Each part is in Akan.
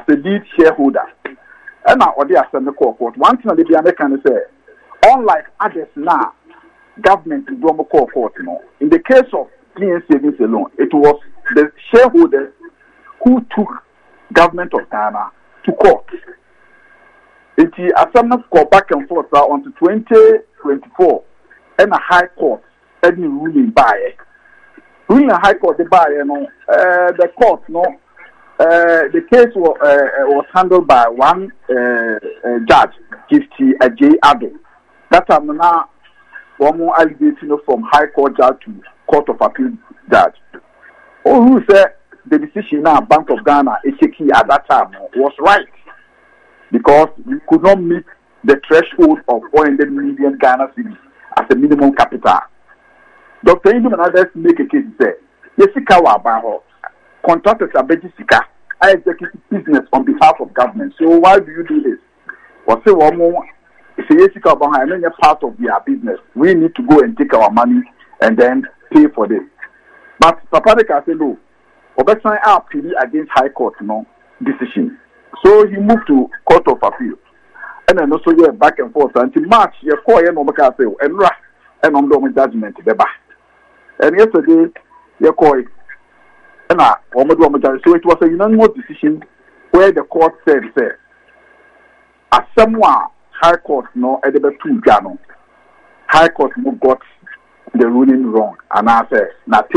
a lead shareholder. And now, what they are sending court. One thing that the American say, unlike others now, government is going to court. In the case of GN Savings alone, it was the shareholders who took government of Ghana to court. It is a summer go back and forth until 2024, and a high court any ruling by ruling a high court the court the case was handled by one judge, Gifty Ajay Ado. That time now, one more allegation from High Court judge to Court of Appeal judge. Who said the decision now Bank of Ghana HK at that time was right because we could not meet the threshold of 400 million Ghana cedis as a minimum capital. Dr. Indum and others make a case say, Yesika Wabaho, contractors are Bejisika, I execute business on behalf of government. So why do you do this? Or say one more, if Yesika Wabaho, and then you're part of their business, we need to go and take our money and then pay for this. But Papadeka said, no, Obesan are appealing against High Court decision. So he moved to Court of Appeal. And then also you back and forth until March, you call him and on the judgment. And yesterday, you call it. So it was a unanimous decision where the court said, as someone High Court at the two Ghana, High Court got the ruling wrong. And I said,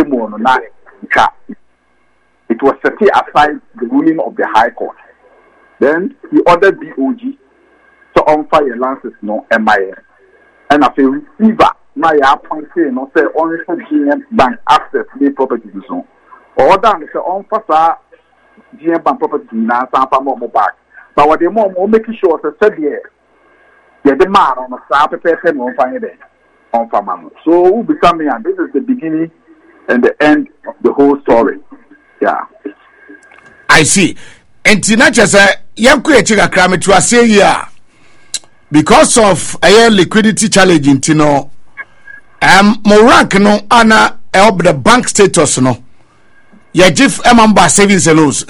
it was set aside the ruling of the High Court. Then he ordered BOG to unfire lances MIA. And as a receiver, my appointee say only for GM Bank access the properties so. Or than say on for GM Bank properties now some more back. But what they more making sure said the man on the start paper on fire there on farm. So who becoming and this is the beginning and the end of the whole story. Yeah. I see. And Tinacha say Yanku Kakram to say yeah. Because of a liquidity challenge in Tino, more rank no ana help the bank status no. Ya jif emamba savings and loans.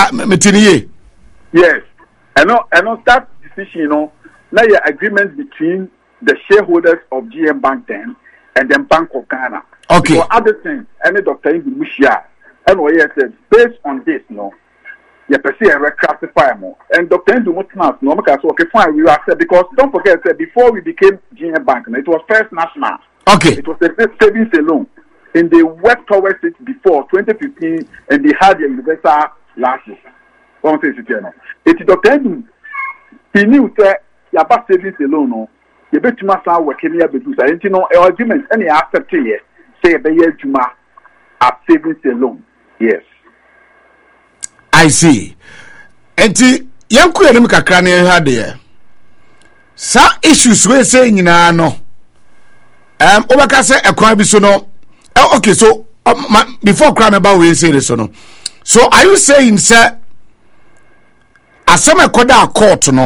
Yes. I know that decision, now your agreement between the shareholders of GM Bank then and then Bank of Ghana. Okay. For other things, any Dr. Indi Mushia, and what he said, based on this, you perceive a classify more. And Dr. Indi Mushia, no, okay, fine, we are said, because don't forget, before we became GM Bank, it was First National. Okay. It was a savings alone. And they worked towards it before 2015, and they had the universal losses. It's Dr. Indi. He knew that you about savings alone, you bet to myself working here because I didn't know arguments any after 3 years. Say a year Juma at savings alone. Yes. I see. And Yanku and Mikakrani had there. Some issues we're saying in no. Obakase a crime no. Okay, so before crime about we say this no. So are you saying, sir, as some koda court no?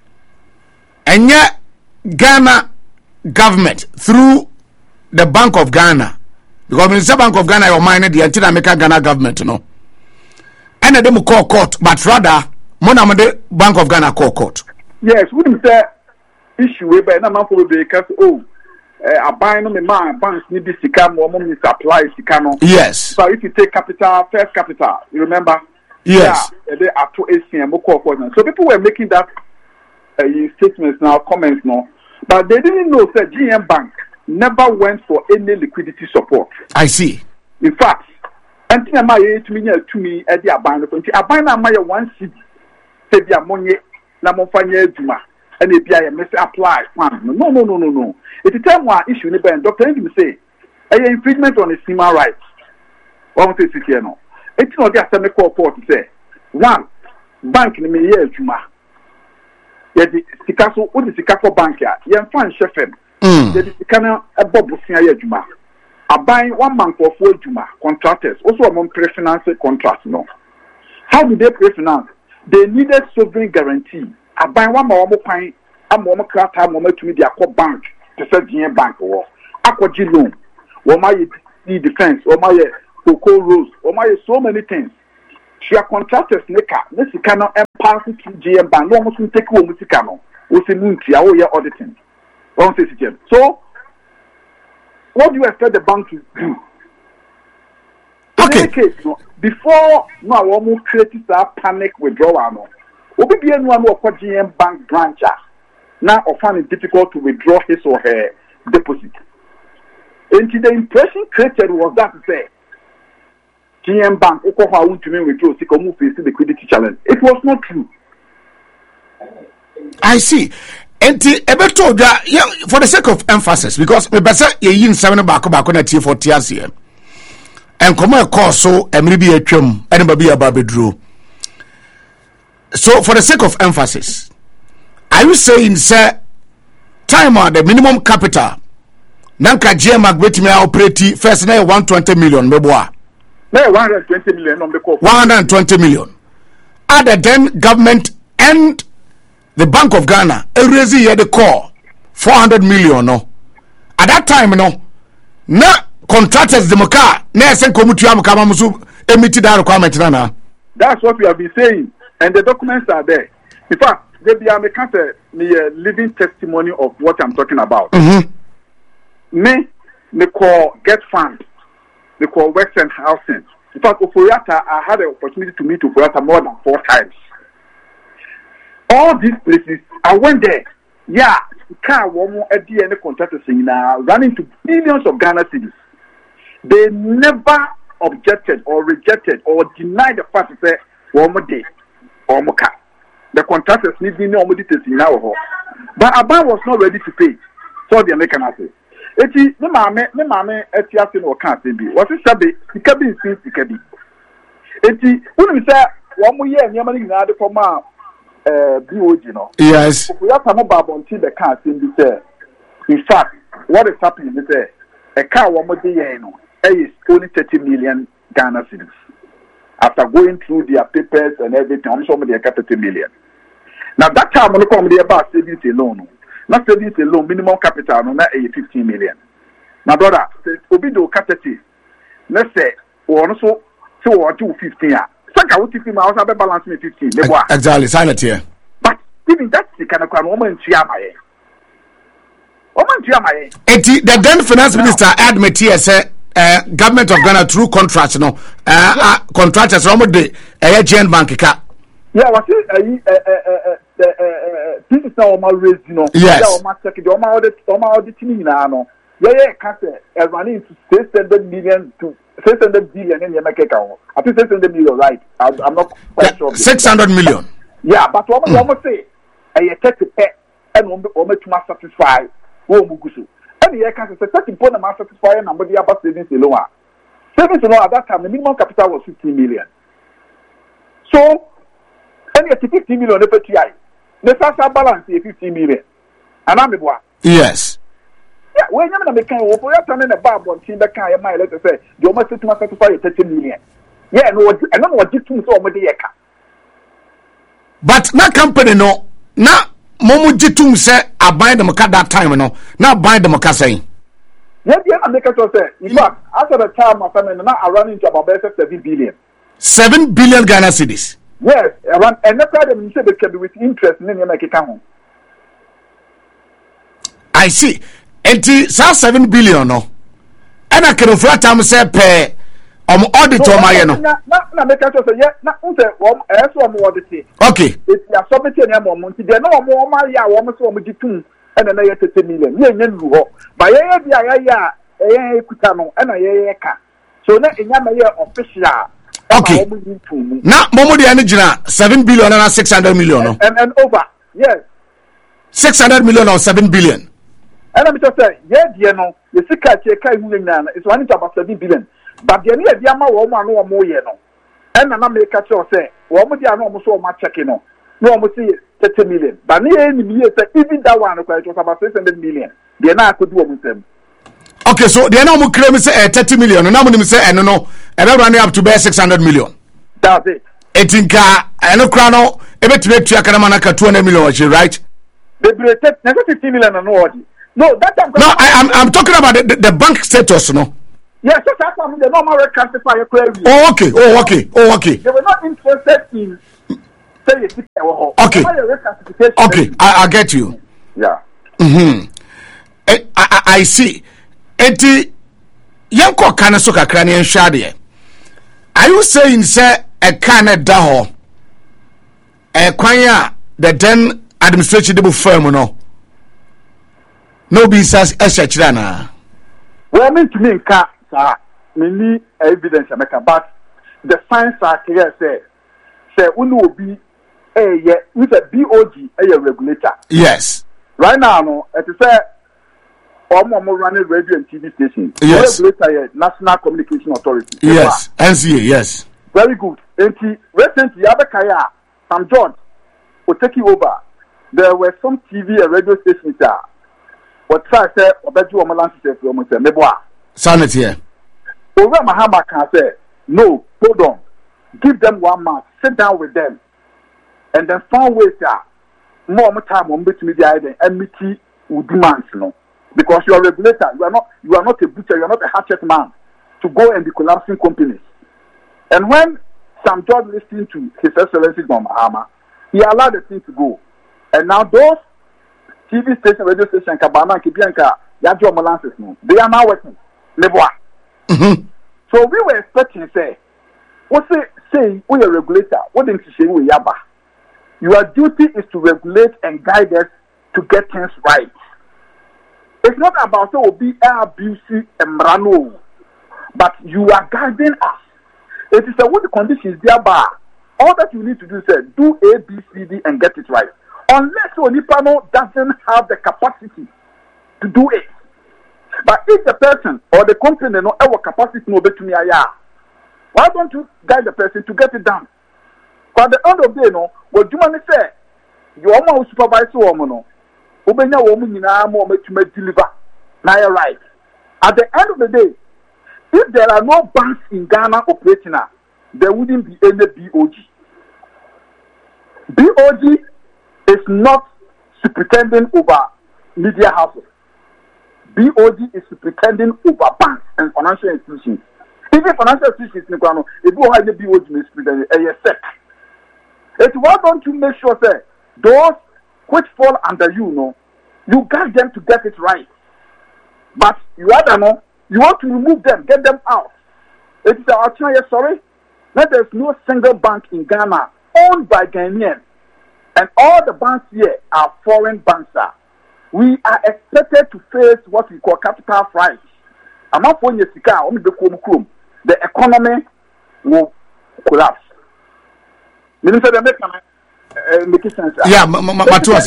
And yet Ghana government through the Bank of Ghana, because the Bank of Ghana your mind the anti-America Ghana government no. And them call court, but rather Monamade Bank of Ghana call court. Yes, wouldn't say issue by na man for because I buy no man banks need this scam or money supply scam. Yes. So if you take capital, first capital, you remember? Yes. Yeah, they are to ACM call court. So people were making that statements now, comments now, but they didn't know that GM Bank never went for any liquidity support. I see. In fact, until my to me at the abandon, I buy now my 1 cedi, say the ammonia, Lamofania Juma, and if I must apply. No. It's a time one issue, and Dr. Indi say, a infringement on his human rights. One say, it's not just a call court to say, one, bank in the Juma. Yedi sikaso odi sikafo bank ya yemfa nhwefem yedi sikana ebobusia ya adwuma aban one man for adwuma contractors also among pre-finance contracts no. How do they pre-finance? They needed sovereign guarantee aban one ma omo kwan ama omo krata ma omo tumi dia ko bank to say GM Bank wo akwaji loan wo ma ye defense wo ma ye cocoa rose wo ma ye so many things. Share contractors neka ne sikana pass to GM Bank, no almost take home Musicano, who's a Muntia, or your auditing. So, what do you expect the bank to do? Okay. In any case, before now, almost created that panic withdrawal. Will be a one more GM Bank branch now or find it difficult to withdraw his or her deposit. And the impression created was that to say GM Bank want to withdraw the liquidity challenge. It was not true. I see. And for the sake of emphasis, because me better ye in 7 back na T for TRCM. And come a course so and maybe a chum and maybe a babedro. So for the sake of emphasis, are you saying sir time on the minimum capital Nanka GM Magbeti me operate first na 120 million meboa. Na 120 million on the call. 120 million. Other than government and the Bank of Ghana, raising here the call 400 million no. At that time no, na contractors the Moka, na sen komutu am kama musu emiti that requirement na. That's what we have been saying, and the documents are there. In fact, they be a living testimony of what I'm talking about. Me call Get Fund, they call Works and Housing. In fact, Oforiata, I had the opportunity to meet Oforiata more than 4 times. All these places, I went there. Yeah, car one more DNA contractors running to billions of Ghana cedis. They never objected or rejected or denied the fact that one more day or more car. The contractors need no more details in our but Aban was not ready to pay. So the American assets. Eti me mame etiase no kan se bi. What is sabe sika bi nsin sika bi. Eti unu say one more year nyama ni na de for ma BOG no. Yes. We have some babonti the kan se bi say. In fact, what is happening is a car one more day no. Is only 30 million Ghana cedis. After going through their papers and everything, I'm sure they got 30 million. Now that time when come there about savings alone. Not savings alone, minimum capital no na 15 million. My brother, obi do capacity. Let's say or also so or 215 ya. Saka what 15 I also balance me 15. Exactly, silent here. But even that's the kind of woman Chiamaye. The then finance minister admit here say government of Ghana through contracts contractors almost the GN Bank ka. Yeah, what this is now my raise, you know. Yes. Auditing no. Yeah, can say running to 600 million to 600 billion in Yamaka. I think 600 million, right? I'm not quite sure. 600 million. Yeah, but what I say, I take the pet and almost to satisfy Womugusu. And the can say certain point of satisfy number the about savings alone. Savings alone at that time, the minimum capital was 15 million. So, and you 15 million FTI. The first balance is 15 million. And I'm the yes. Yeah, when you're not making over, you're turning a bar on team that can my letter say, you must satisfy 30 million. Yeah, no, I don't know what you do over the year. But na company no, na momu jitum say I buy them at that time no, now buy them say. Yeah, I make it say. In fact, after the time of family, now I run into about 7 billion. 7 billion Ghana cedis. Yes, around and that's why they say they can be with interest in make it come. I see. And 7 billion no. And I can offer time say pay auditor my no. Na make it say yeah, na unse so mo audit. Okay. It's ya submit any amount. They no mo ma ya wo so mo ditum and na 30 million. Ye nyen ho. Ba ye ya kuta no and ye ka. So na enya ma ye official. Okay. Now, Momo the Anigina 7 billion and 600 million. No? And over, yes. 600 million or 7 billion. And I'm just saying, yeah, you know, the Sika is running to about 7 billion. But the idea the amount of one or more, you know. And I'm make a choice say, well, almost so much checking on. No, almost 30 million. But near any year, even that one was about 600 million. They're not could do with them. Okay, so they are now claim say 30 million. And now we say no, and I'm running up to bear 600 million. That's it. Etinka, and no crown, every to Yakamanaka 200 million, right? They break 50 million and no, that time. No, I'm talking about the bank status, no. Yes, that's what the normal classifier query. Oh, okay. They were not interested in say you okay. Okay, I get you. Yeah. I see. Enti yanko kana so kakra ne nhwade. Are you saying say a kana da ho? Kwanya the then administrative firm no be sas eshachira na. Well, I mean to me nka sa me need evidence America, but the signs are clear say unu obi with a BOG a regulator. Yes. Right now no it is running radio and TV station. Yes. Regulator National Communication Authority. Yes. NCA, yes. Very good. And recently Abekaya Sam George will take you over. There were some TV and radio stations there. What I said, about you, Omalan said, Meboa. Sanity. Over Mahama can say, no, hold on. Give them 1 month, sit down with them, and then find ways there. More time on meet media and meet with demands, because you are a regulator, you are not a butcher, you are not a hatchet man to go and be collapsing companies. And when Sam George listened to His Excellency Mahama, he allowed the thing to go. And now those TV station, radio station, Kabana, Kibianka, Yajo Molances, they are now working. So we were expecting, say, we are a regulator, what didn't you say we yaba? Your duty is to regulate and guide us to get things right. It's not about be abusive and rano, but you are guiding us. It is what the conditions thereby. All that you need to do is do A, B, C, D and get it right. Unless Onipano doesn't have the capacity to do it. But if the person or the company no have capacity no be to me, why don't you guide the person to get it done? But at the end of the day, what you want to say, you almost supervise woman, Ubenya woman in our moment to make deliver. Now you're right. At the end of the day, if there are no banks in Ghana operating now, there wouldn't be any BOG. BOG is not superintending over media houses. BOG is superintending over banks and financial institutions. Even financial institutions, if you have the BOG, why don't you make sure that those which fall under you, you guide them to get it right. But you want to remove them, get them out. It is our chance, sorry. That there's no single bank in Ghana owned by Ghanaians. And all the banks here are foreign banks. We are expected to face what we call capital crisis. The economy will collapse. Minister, they make sense. Yeah, Matuas,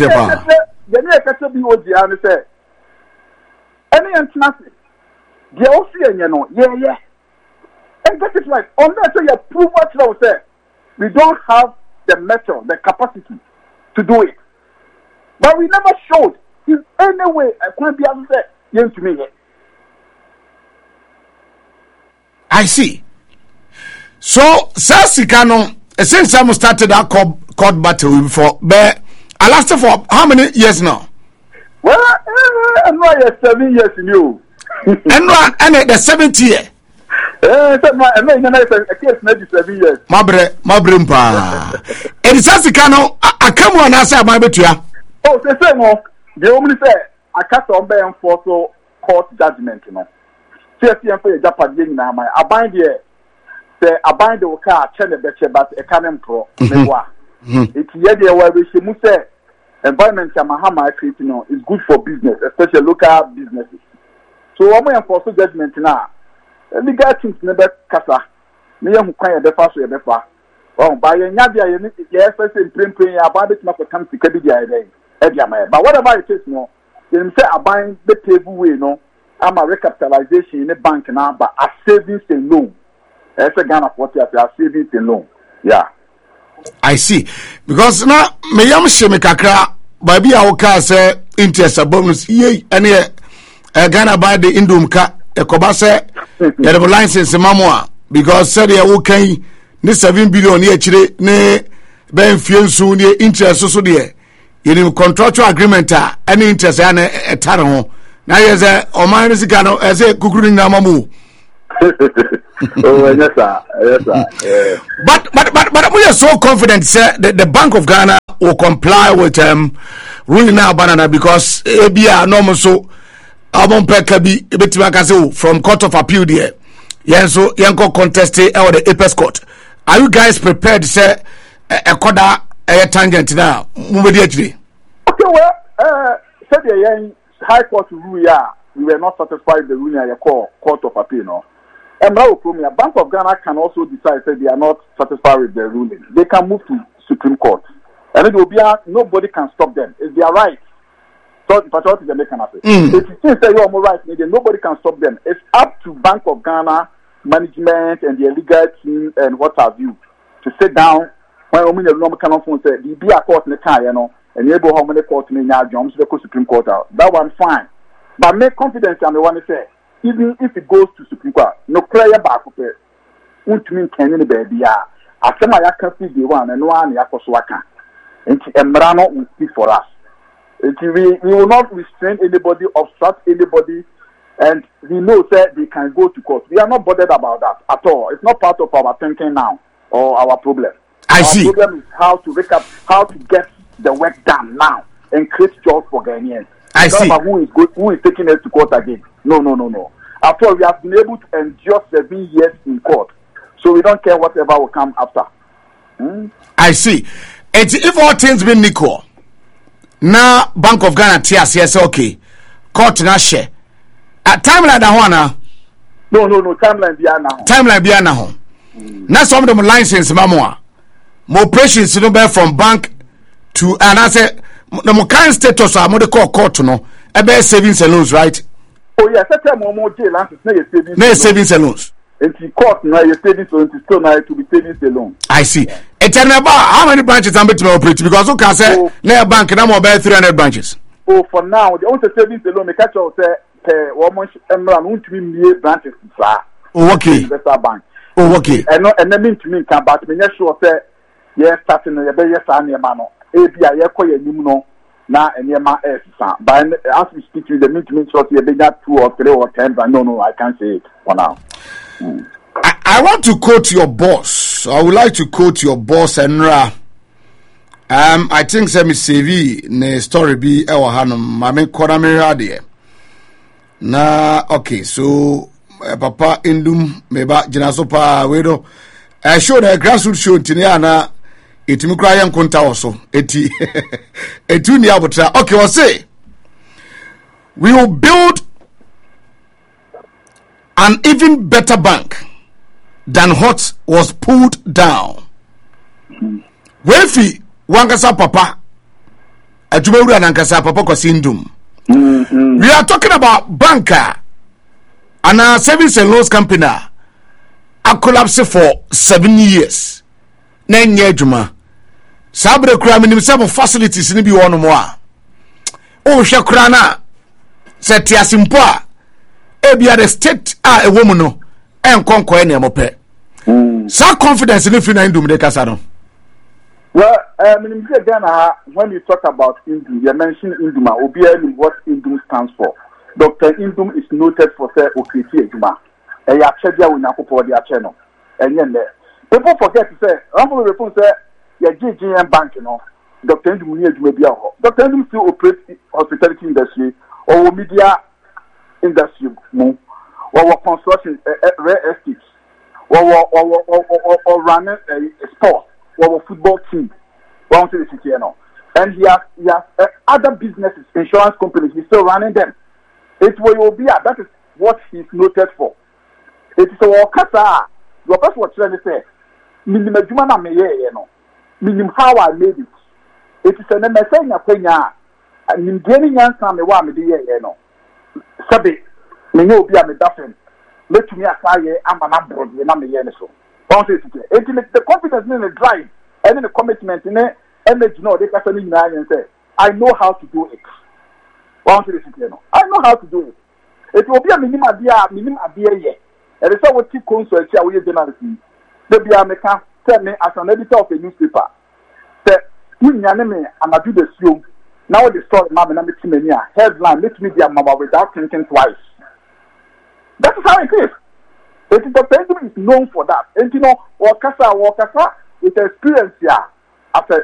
any international, they all see, yeah. And get it right. Unless you prove what you say, we don't have the metal, the capacity to do it. But we never showed in any way. I can't be able to say, to me. I see. So, Sasikano, since I started that court battle before, but I lasted for how many years now? Well, I'm not 7 years in you. And the 70 year. A case maybe 7 years. Mabre mpa. And Sasikano, I come on and say my betua. Oh, say no. The only say I can't obey and force court judgment, CFM for Japan na my abide here. Say abide the car chene beche but a canem pro. It's yet where we should say environment Mahama creating is good for business, especially local businesses. So I'm going for judgment now. Legal things never kasa. Me who can be fast be fast. Oh, by Nadia, yes, I say print about it, not come to Kadia. But whatever it is, you say I'm buying the table way, I'm a recapitalization in a bank now, but a savings and loan. That's a Ghana 40 as a savings and loan. Yeah. I see. Because now, me yam sheme kakra, baby a oka say interest a bonus ye any Ghana by the indumka e koba say the license mamwa because said ya wokan ni 7 billion ye chire ne ben fiensu ne interest so de ye contractual agreement any interest ya na etare ho na ye say o man sika no e say kukuru na mamu Oh, yes, sir. Yes, sir. But we are so confident, sir, that the Bank of Ghana will comply with ruling now banana because ABR normal so Abon Pekabi from Court of Appeal there. Yeah, so Yanko contested or the Apex Court. Are you guys prepared, sir? A coda a tangent now. Okay, well, said the High Court rule, we were not satisfied with the ruling at the Court of Appeal, no. And now, Bank of Ghana can also decide that they are not satisfied with the ruling. They can move to Supreme Court. And it will be nobody can stop them. It's their right. So, what is the mechanism? If you say you are more right, nobody can stop them. It's up to Bank of Ghana management and the legal team and what have you to sit down when we know the kind of phone say the be a court in the car, you know, and able how many court in the jumps the Supreme Court out. That one fine. But make confidence and the one to say, even if it goes to Supreme Court, no prayer back up there. Won't mean can any baby. I say my can see the one and one yakoswaka. And Emrano will speak for us. We will not restrain anybody, obstruct anybody, and we know that they can go to court. We are not bothered about that at all. It's not part of our thinking now or our problem. Our problem is how to wake up, how to get the work done now and create jobs for Ghanaians. I see. Who is taking us to court again? No. After all, we have been able to endure 7 years in court, so we don't care whatever will come after. I see. And if all things been equal, now Bank of Ghana TS okay, court na share. At timeline that one No, timeline biana. Timeline biana home. Now some of them license mamoa. More operations no be from bank to and I say the more kind status are more the court no. Ebe savings and loans, right? Oh yes, I tell more jail license na savings and loans. And the court now your savings loan is still now to be savings alone. I see. It's about how many branches I'm to operate because you can say na bank na more 300 branches. Oh, for now the only savings alone me catch out say almost Emran won't be branches okay. Investor bank. Oh, okay. And then mean to me can but me sure say yes starting the be yes and no. ABI ye koye nim no na enema s but as we speak to the mean to me sure you be that 2 or 3 or 10 but no I can't say it for now. I want to quote your boss. I would like to quote your boss Enra. I think Semi CV ne story be ewa hanum mame kona me radie. Na okay, so papa indum meba jinaso pa wedo. I showed a grassroots show tini na etimi kra yan konta oso. Eti etu ni abutra. Okay, we say we will build an even better bank than what was pulled down. Wefi wankasa papa ajumewura nankasa papa kwasindum. We are talking about banker and our savings and loans company a collapse for 7 years. 9 years juma. Sabre kura minim some facilities ni bi wono mo a. O hwe kura na se tiasimpo a ebia the state a woman no enkonko e na emope. So confidence in free na indum de kasa no. Well, when you talk about Indum, you mentioned Induma. Obviously, what Indum stands for. Dr. Indum is noted for say Okriti Ejuma. And you check there with your channel. And then people forget to say, people say, your GGM bank, you know, Dr. Indum may be out. Dr. Indum still operates hospitality industry or media industry, or construction, real estate, or running a sport. Our football team, and he has other businesses, insurance companies. He's still running them. It's where you will be at. That is what he's noted for. It is our casa. Your first what trying to say, minimum na me ye no, minimum how I made it. It is an message na kwenya. Nimgeni nyansa me wa me de ye no. Sabe, me no be a me dafen. Let me asaye amana brod na me ye so. The confidence in the drive and in the commitment in the energy, no, they can say, I know how to do it. I know how to do it. It will be a minimum idea. And it's what you consult your journalism. The Biameka tell me as an editor of a newspaper that you and I do the show. Now the story, Mamma, headline, let me be a mama without thinking twice. That is how it is. It is the president is known for that. And you know, Wakasa with experience here after.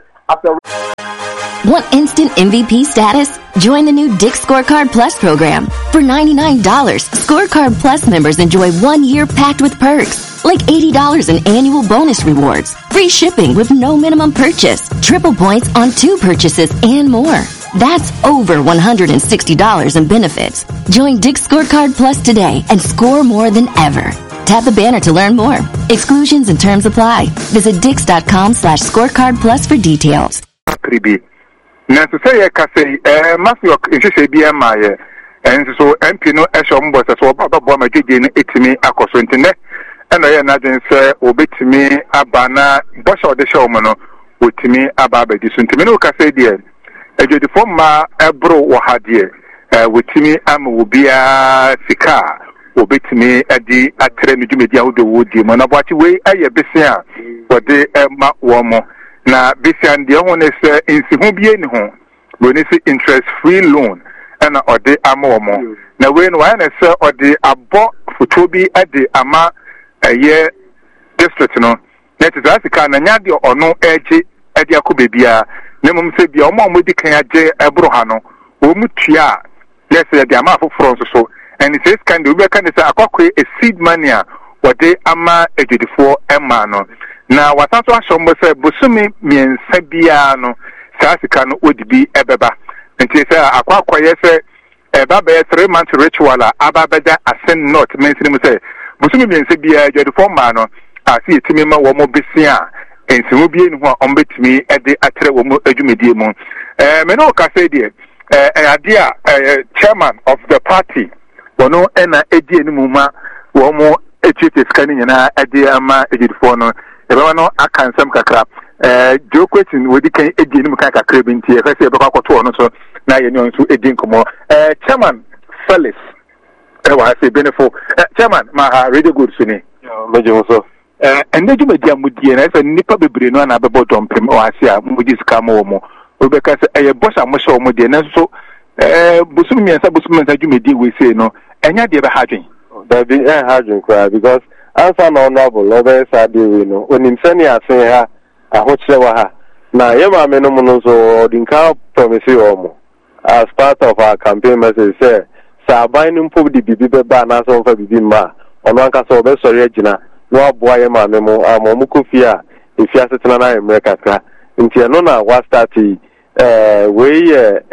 Want instant MVP status? Join the new Dick's Scorecard Plus program. For $99, Scorecard Plus members enjoy 1 year packed with perks, like $80 in annual bonus rewards, free shipping with no minimum purchase, triple points on 2 purchases, and more. That's over $160 in benefits. Join Dick's Scorecard Plus today and score more than ever. Tap the banner to learn more. Exclusions and terms apply. Visit Dix.com/scorecard plus for details. Nancy say Casey, Matthew, if you say BMI, and so MP no Eshom was as well about Boma Gigin, it to me, Akos Internet, and I imagine, sir, will be to me, Abana, Bosh or the showman, with me, Ababe, this Untimino Casey, dear. A good former Ebro or Hadir, with me, will be a Sika. Obit me at the Atremi Media Wood, Monabachi way, a Bessia, but the Emma Womo. Now, Bessian, the owner is in Sihubian home, when it's interest free loan, and or the Amomo. Now, when one is or the Abo Futobi at the Ama a year district, no, that is Africa, and Yadi or no edge at the Akubibia, Nemum said the Omo Mudika J. Abrohano, Umutia, yes, the Ama for France so. And it says, can the Rebecca say, a seed mania, what they ama 84 Emano. Now, what I saw say, Busumi means Sabiano, Sassican would be a beba. And she said, a quack, say, a baba 3 months ritual, Ababada, ascend not, mentioning say, Busumi means Sabia, 84 mano, I see Timima Womo Bessia, and Simubian who on bet me at the Atrewomo Edumedium. Menoka said, idea, chairman of the party. Bono ena edi enumuma wo mo echite scanning na edi ama edi fono e ba no aka nsam kakra jo question we di kan edi enum kan kakra bi ntie e fa se be kwa kwato no so na ye no so edi nkomo chairman Felix wa se benefo chairman ma radio good suni meje so ende ju media mudie na se nipa bebre no na bebo dompem o asia mudi scam wo mo obeka se eye boss amosho mo de na so busumi mensa jumedi we say no enya de be hadwen there be hadwen cry because answer no honorable over sade we no onim sani asen ha ahochire wa ha na ye ma me no mo no so dinka promise omo as part of our campaign message say saban no mpo di bibi be ba na so fa bibi ma ono anka so be sori agina no aboa ye ma me mo amomu kofia efia setena na America kra nti no na wa start we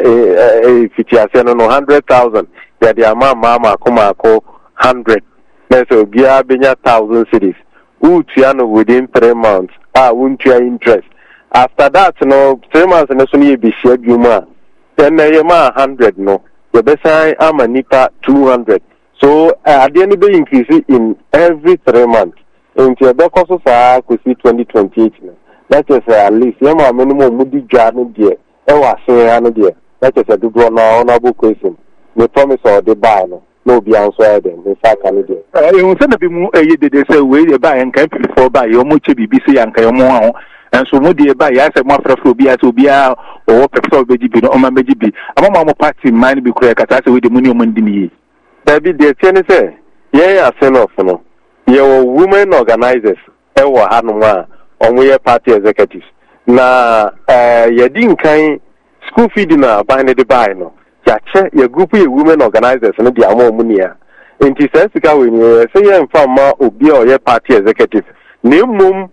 fitiase no 100,000 ya dia mama ko 100 so bia benya 1,000 cities utiano within 3 months wuntia interest after that no 3 months no so ni bishia biuma then ye ma 100 no ye besan ama nipa 200 so ade ni be increase in every 3 months until the cost of ko see 2028 that is at least ye ma minimum mudi dwa no de ewa se anu de that is a do no honorable question me promise or the buy no be answer them in fact can do you say na be mu de say we dey buy and can for buy you mo che bibi say anka you mo ho and so mo dey buy ya say mo afrafro obi ase obi a o person beji bi no o ma beji bi ama mo party man bi kura kata say we dey money o mo ndini there be dey say ye asen of no ye women organizers ewa hanu ma onwe party executives na ye din kan school feeding na buy the buy no ya che ye group ye women organizers no dia mo munia enti sensika we ni say ye mfa ma obi o ye party executive ne mum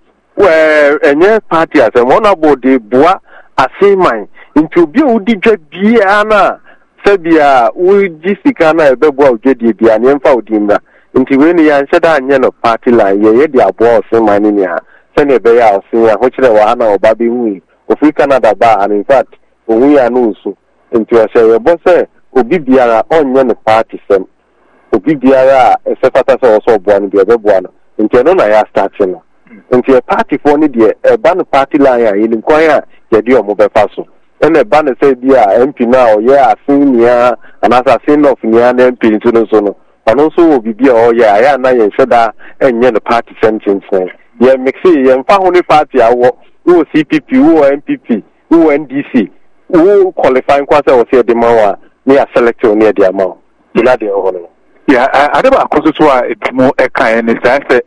enye party as one about the boa aseman enti obi o di dwa bia na sabia wo jisika na ebebo a odwedie bia ne mfa odimra enti we ni ya nhyeda anye no party line ye di abo aseman ni a sene be ya asen a ho kire wa na oba be hu ofi Canada ba and in fact owu ya no so enti o say bo say obi biara onye no party sem obi biara esefata so so bo an bi ebebo an enti no na ya start no enti a party for ni de e ba no party line a yin kwan a ye di omo be fa so ene ba no say bia MP na o ye asin nia anasa sin of nia na MP ntu no so no ono so obi bia o ye aya na ye hweda enye no party sentence ye mixi ye mfa ho ni party awo wo CPP wo MPP wo NDC wo qualifying kwase o se de mawa ni a select on the amount ila de ho no Yeah, I don't know why it's more a kind of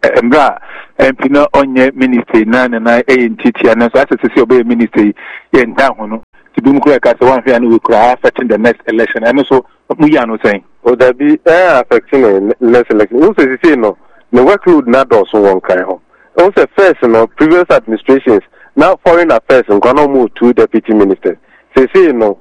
and Pino on your ministry, none and I ain't teaching, and as I say, obey ministry in town. To do correct as one thing will cry affecting the next election, and also Muyano saying, oh, that be affecting the next election. Also, you say no, the workload not also one kind of. Also, first, previous administrations, now foreign affairs and gonna move 2 deputy ministers. They say no,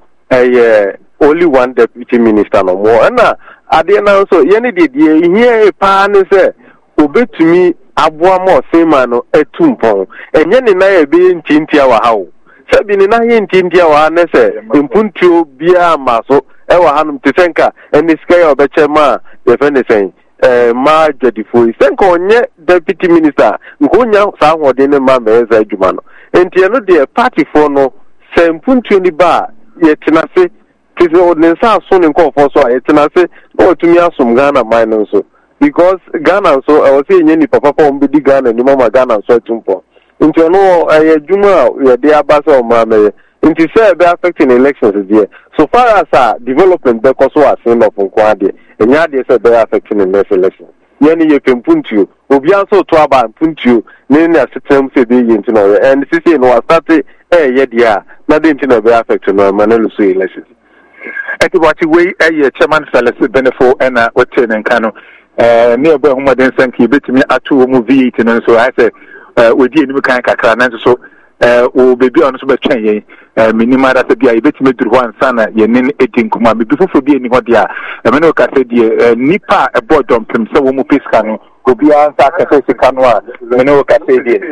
only 1 deputy minister no more. And at the end also, Yenny did here a pan say, obey to me, Abua more same man a tumpon, and Yenny na being Tintia how. Sabini na Tintia wa nese, impuntu bia maso, ewa hanum tisenka, and this guy of Bechema, the anything. Ma jadifo senko onye deputy minister nkonya sa hodene ma meza adwuma no enti no de party for no sempuntu ni ba yetenase tise odnensa so ne nkofo so yetenase no tumi asom Ghana man no so because Ghana so I was saying ni papa ombedi Ghana ni mama Ghana so atumpo enti no adwuma ye de abasa o ma me enti say be affecting elections there so far as development because so as in of nkwade enya de say be affecting the next election yeni ye pempuntu obi anso to aba puntu ne na system say be yin no and sisi no start ye dia na de ntino be affect no manelu so election eti wati we chairman Felix Benefo and wote ne nka no ne obo homoden sanki betimi atu mu V8 no so I say we di eni kan kakra na so o baby on so be twen yen minima da se bia ibetime duru ho ansa na ye nen edin kuma bibi fofo bi eni ho dia me no ka se die nipa e bodom pem se wo mu peska no obi ansa ka se sika no a me no ka se die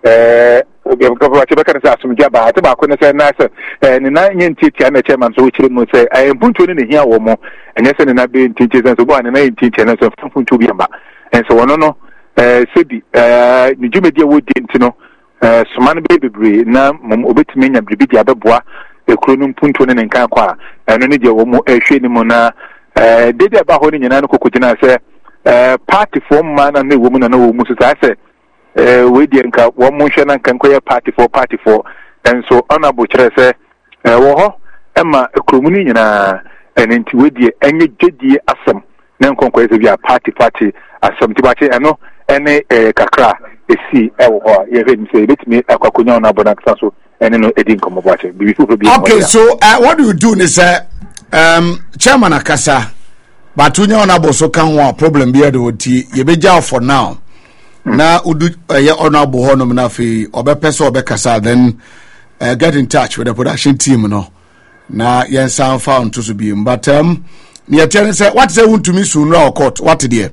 obi ko ba che be kan se asumja ba ate ba ko ne se na se ni na yen titia na chairman so chire mu se puntu ni ne hia wo mo enye se ne na be titia se so bo ne na yen titia na so puntu bi amba enso wono no se bi ni jumedi wo di ntino Suman baby na obetime nya bribi dia beboa ekuro no mpunto ne nkan kwa eno ne je wo mu ehwe ni mu na dede ba ho ne nyina no kokogina se party form man na wo mu na wo mu so say we die nka wo mu hwe na nkan koye party for enso honorable kire se wo ho ema ekuro mu ni nyina enti we die enye jedie asem na nkonkoye se bia party asem tibache eno ene kakra esi ewo ho ye ready say betimi akwakonya na bona kasa so ene no edin komo bache bibi fufu bi. Okay, so what do you do is chairman akasa but unya na boso kan ho problem bi ade oti ye beja for now na udu ye honorable ho no na fi obepese obekasa then get in touch with the production team no na yen sound found to be but near tell say what say want to me soon no court what there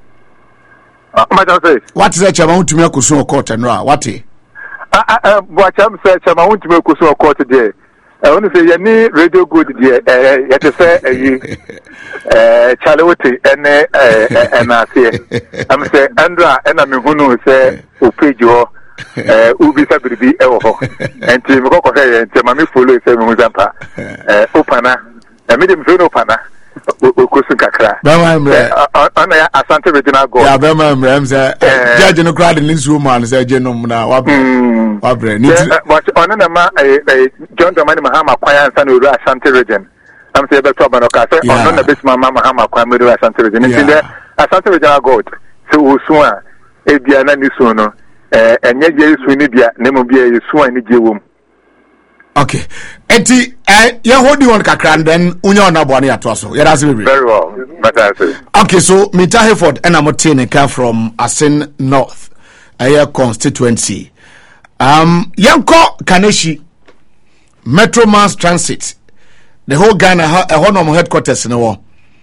what is that chairman to me akuso court and what but I'm say chairman want to me akuso court there I want to say you need radio good there you to say Charlotte and I say I'm say Andra and I'm who say Opejo ubi sabibi ewo ho enti me kokko say enti mami follow say me muzampa opana me dem so no opana okusun kakra ana ya Asante Regional Go ya be ma mrem say judge no crowd in this woman say genom na wabre ni but ona na ma John Dramani Mahama kwaya nsa no Asante Region am say be to ba no ka say ona na be ma Mahama kwaya me Asante Region ni say Asante Regional Go so osun a ebia na ni so no enye je su ni bia na mo bia yesu ani je wom. Okay, enti you hold you on kakra and then unya na bo na ya to so ya that's very well but I say okay, so Mita Hayford and Amotene come from Asin North aya constituency yanko Kaneshi Metro Mass Transit the whole Ghana honor headquarters no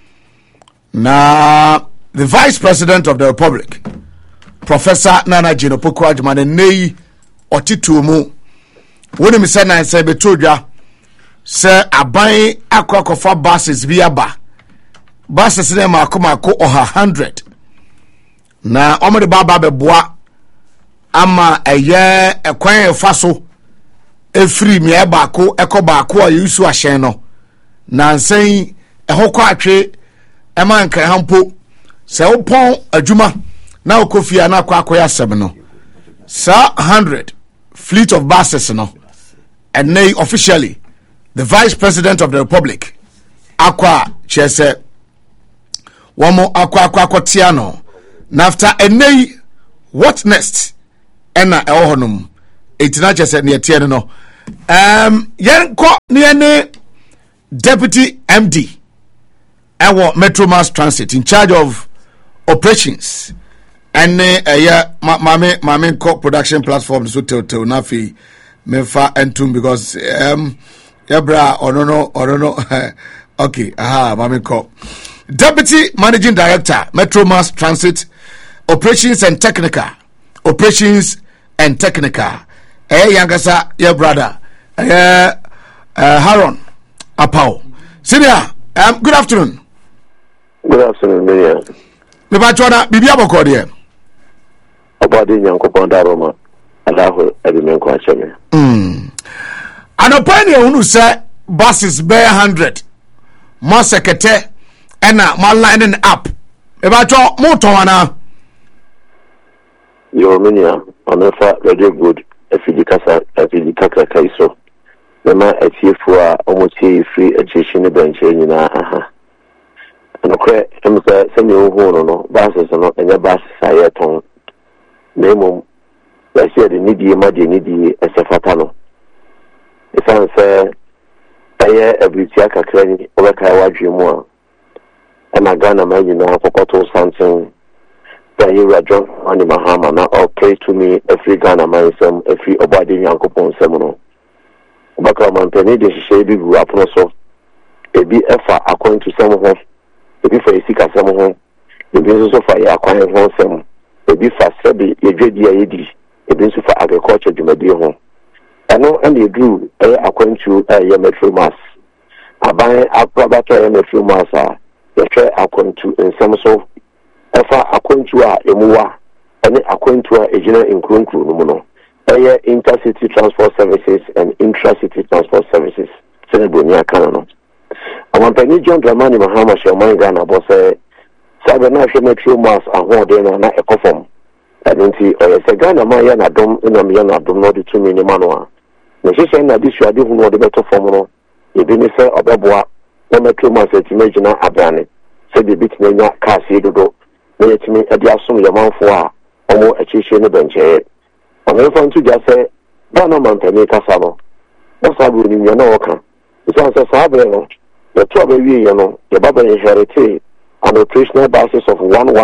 na the vice president of the republic Professor Nana Jino Pokuajman nei otitumu woni mi se na se betodwa se aban akwakofa buses biaba buses na makomako oha 100 na omode baba beboa ama eye ekwan efaso efri mi ebako ekobaako a yusu ahyen no na nsan ehokọ atwe ema nkan hampo se opon adwuma na okofia na akwakoya asem no sa 100 fleet of buses no and nay officially the vice president of the republic akwa chese womo akwa after enei what next ena ewo honum etina chese ne tie no yenko ne deputy MD ewo Metromass Transit in charge of operations and mame co production platform so to na fi mefa entum because yabra no okay mame co deputy managing director Metromass Transit operations and technical yangasa your brother Haron Apao senior good afternoon. Good afternoon, Mayor. Me ba chona bibia boko de. Obade nyankopon daroma. Allahu edimenko acheme. Anopani ehunu say buses be 100. Mo sekete ena mo lining up. Me ba cho mo ton ana. Yo minia, onefa radio good. Efidi kaka kaiso. Mema etifu a omotie free education benche nyina aha. Okay, I'm saying you no buses no enya buses ayeton nemo I said need esefata no isan say aye ebitia kakra ni obeka wadwemu a na Ghana man nyina kokoto something that you rajon on the Mahama na okay to me every Ghana man some every obade nyankopon sem no obeka man peni de hye bi gu apono so ebi efa according to some of ebi fa esika sam ho ebi nso so fa ya kwan ho sam ebi fa sebe yedwedi ayedi ebi nso fa agriculture dwumadi ho eno and you do according to your Metromass aban aprobato your Metromass you try according to nsam so efa according to emuwa ene according to ejina nkronkro no no intercity transport services and intracity transport services se boni aka no Awampani John Dramani Mahama Shaman Ghana boss sabe na hwe Metromass ahode na ekofom adenti oyese Ghana ma ya na dom ina me ya na dom no de tumi ni manoa na hye na disu ade hu no de beto fom no ebi ni se obeboa na Metromass etimagina abrane se de bitime nya kaase dodo na yetimi ade asom yamanfo a omo achihye ne benche omenfa ntu ja se Ghana mantani kasa no sabu ni nya na woka so sabe no the trouble we the Baba inherited an operational basis of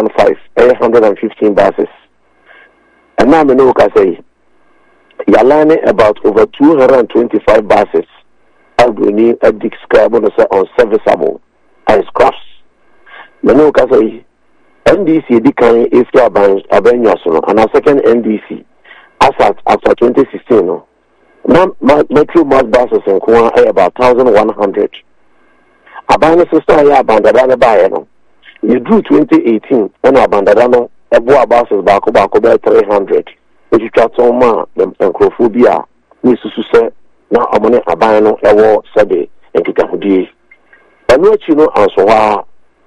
115 buses. And now I know what I say. You're learning about over 225 buses. I'll be near a dick scribe on serviceable and scraps. I know what I say. NDC declining if you are buying and a second NDC as after 2016. Metromass buses in Kwa about 1,100. Abana sister ya bandadana bae no. You drew 2018 when abandadano ebo buses bako by 300. Which you try to ma them encrophobia ni susu se na amone abano ewo sebe enkikahudi. Eno chi no anso wa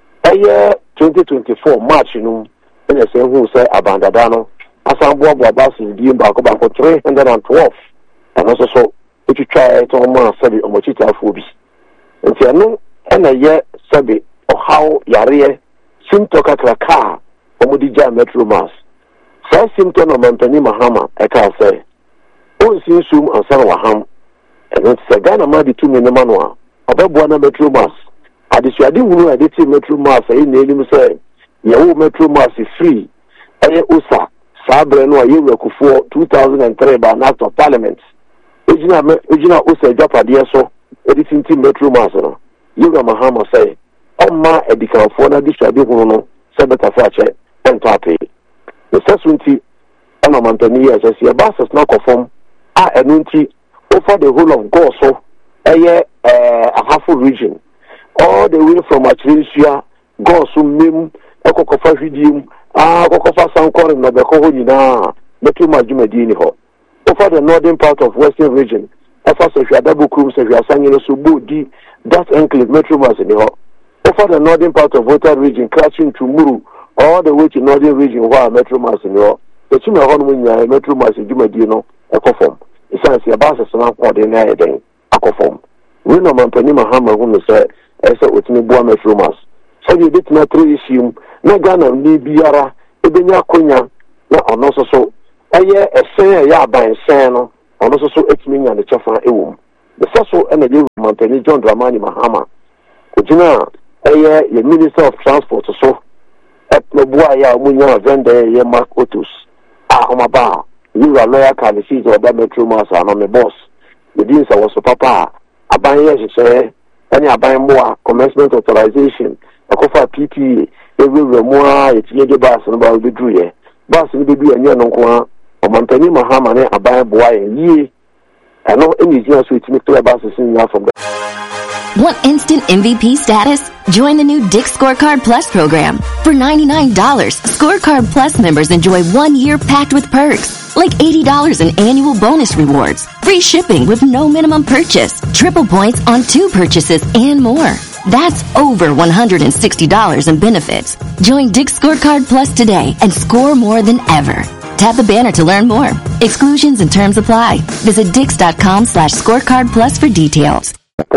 2024 March no ene se hu se abandadano asambo buses bi bako 312. And also so if you try to ma sebe omochita phobi. Nti eno ena ye sabi o how yare simto kakraka omudija Metromass sa simto no Mampani Mahama eka say on sinsum ansana waham eno se Ghana ma di tumi ne manoa obeboa na Metromass adisuade wunu adeti Metromass e na enim say ye wo Metromass free eye usa sabre no aye wekufo 2003 by an act of parliament ejina usa japade so editing Metromass no Yoga Mahama say, Oma Edikan for na dishadi huno, Sebeta Fache, and Tape. The Sassunti, and a Mantani, as I see a buses now conform, enunti, over the whole of Goso, a half region. All the way from Atricia, Gosu Mim, Okofa Hidium, Okofa Sankor, and Nabako, Metromass Jumedini ho. Over the northern part of Western region, as if you are double crews, if you are singing a subu di. That enclave Metromass in the hall. Over the northern part of Volta region, crashing to Muru, all the way to northern region where Metromass in the hall. The Chima Honwin Metromass in Jumadino, a conform. It's a basis of ordinary day, a conform. We know Mampani Mahama whom say, Esa Utini Boa Metromass. So you bit na through issue na Ghana ni biara ebenya konya na ono so eye esen ya ban sen no ono so etimi nya ne chefa ewom the first one energy Montani John Dramani Mahama ojina eye ye Minister of Transport so etnoboa ya munya vende ye Mark Otus omaba you are lawyer can see the Metro Mass and my boss the deans was so papa aban ye say any aban more commencement authorization akofa PPA every remoa etinye de bus no ba be dru ye bus ni be du anya no nko Montani Mahama ne aban boa ye I know any years we make to about from the Want instant MVP status? Join the new Dick Scorecard Plus program. For $99, Scorecard Plus members enjoy 1 year packed with perks, like $80 in annual bonus rewards, free shipping with no minimum purchase, triple points on 2 purchases, and more. That's over $160 in benefits. Join Dick Scorecard Plus today and score more than ever. Tap the banner to learn more. Exclusions and terms apply. Visit Dix.com/scorecard plus for details.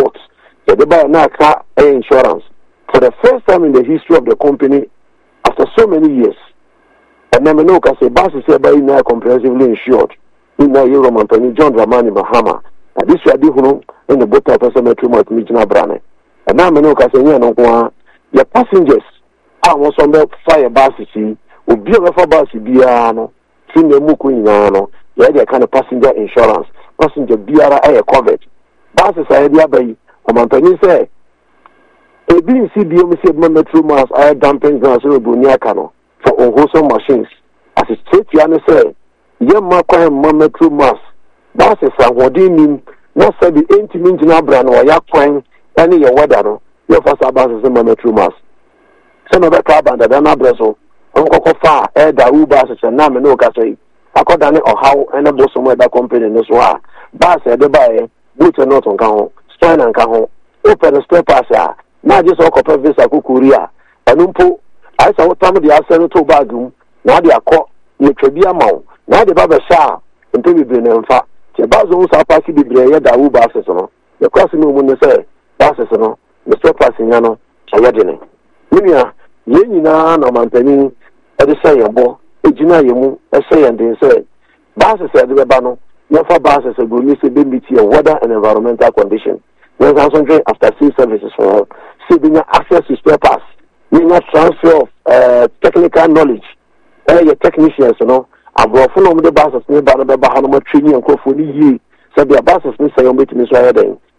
Insurance for the first time in the history of the company after so many years. And then I say, Bass is now comprehensively insured. In the Euro Montani John Dramani Mahama. And this will be in the boat of Metro Regional Brane. And now I say, your passengers are also on the fire buses. Will be a bus biano. The muku inano, yeah, they kind of passenger insurance, passenger BRI covered. Buses are idea by Montani say, a BCBM said Metro Mass are dumping grounds in Buniacano for unwholesome machines. As it said, Yana say, young Marco Metro Mass, buses are what do you mean? Not say the 80 minutes brand or yak point any your weather, your first buses in Metro Mass. Some of the car band that are bresso. Uncle far, the Ubas and Nam and Okasay. I got done or how and a boss somewhere that company in this war. Bass at the buy, boots and not on Cajon, Stein and Cajon, open a step passer. Now just all copper visa Kukuria. And Umpo, I saw what time of the Arsenal to Bagum, now they are caught, you could be a mount, now the Baba Shah, until we bring them fat. The Bazos are passing the Brea, the Ubas, the crossing when they say, Basses, the step passing, Yano, Sayadine. Minia, Yenina, no Montani. The say a bo, a Jinayamu, a say and they say, Basses said the Bano, no for Basses a good visibility of weather and environmental conditions. Then concentrate after sea services for help, seeing access to spare parts, meaning transfer of technical knowledge. Your technicians, I've brought full of the Basses near Banaba Bahama training and Kofuni, said their Basses miss a bit in Israel.